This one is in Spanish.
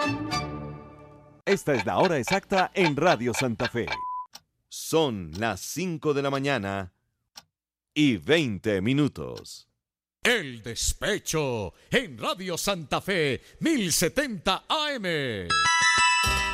Esta es la hora exacta en Radio Santa Fe. Son las 5 de la mañana y 20 minutos. El Despecho en Radio Santa Fe 1070 AM.